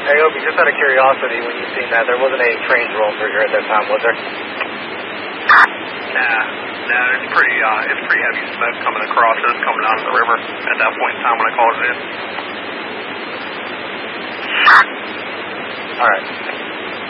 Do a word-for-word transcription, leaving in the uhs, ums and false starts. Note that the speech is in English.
Hey, Opie, just out of curiosity, when you seen that, there wasn't any trains rolling through here at that time, was there? Nah, no, it's pretty, uh, it's pretty heavy smoke coming across. It was coming out of the river at that point in time when I called it in.